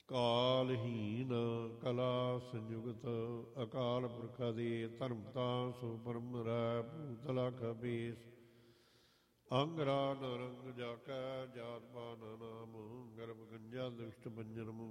ਕਾਲਹੀਨ ਕਲਾ ਸੰਯੁਗਤ ਅਕਾਲ ਪੁਰਖ ਦੇ ਧਰਮਤਾ ਸੋ ਪਰਮ ਰਹਿ ਭੂਤਲਾ ਕਬੀਸ ਅੰਗਰਾ ਨਰੰਗ ਜਾ ਕੈ ਜਾਤ ਪਾਨ ਨਾਮ ਗਰਭ ਗੰਜਾ ਦੁਸ਼ਟ ਬੰਜਨ